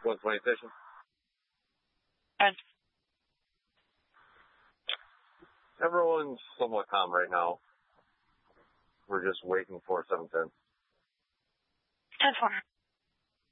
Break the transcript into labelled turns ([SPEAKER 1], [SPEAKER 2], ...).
[SPEAKER 1] 120 station.
[SPEAKER 2] And
[SPEAKER 1] Everyone's somewhat calm right now. We're just waiting for 710.
[SPEAKER 2] 10-4.